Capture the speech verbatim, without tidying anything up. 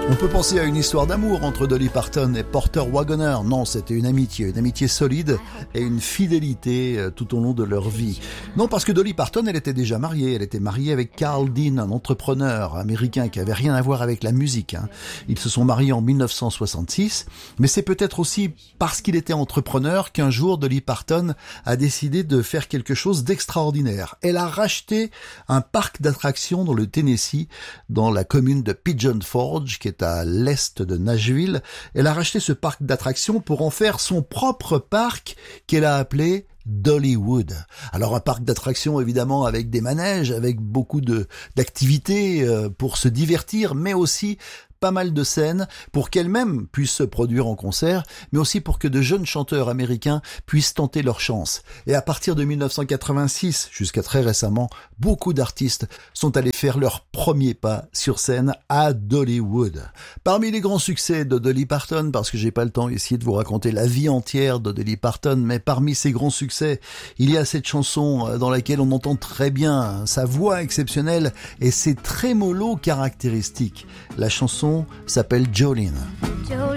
On peut penser à une histoire d'amour entre Dolly Parton et Porter Wagoner. Non, c'était une amitié, une amitié solide et une fidélité tout au long de leur vie. Non, parce que Dolly Parton, elle était déjà mariée. Elle était mariée avec Carl Dean, un entrepreneur américain qui avait rien à voir avec la musique. Hein. Ils se sont mariés en dix-neuf cent soixante-six, mais c'est peut-être aussi parce qu'il était entrepreneur qu'un jour Dolly Parton a décidé de faire quelque chose d'extraordinaire. Elle a racheté un parc d'attractions dans le Tennessee, dans la commune de Pigeon Forge, qui est à l'est de Nashville. Elle a racheté ce parc d'attractions pour en faire son propre parc qu'elle a appelé Dollywood. Alors un parc d'attractions évidemment avec des manèges, avec beaucoup de d'activités euh, pour se divertir, mais aussi pas mal de scènes pour qu'elle-même puisse se produire en concert, mais aussi pour que de jeunes chanteurs américains puissent tenter leur chance. Et à partir de dix-neuf cent quatre-vingt-six, jusqu'à très récemment, beaucoup d'artistes sont allés faire leur premier pas sur scène à Dollywood. Parmi les grands succès de Dolly Parton, parce que j'ai pas le temps ici de vous raconter la vie entière de Dolly Parton, mais parmi ces grands succès, il y a cette chanson dans laquelle on entend très bien sa voix exceptionnelle et ses trémolos caractéristiques. La chanson s'appelle Jolene. Jolene.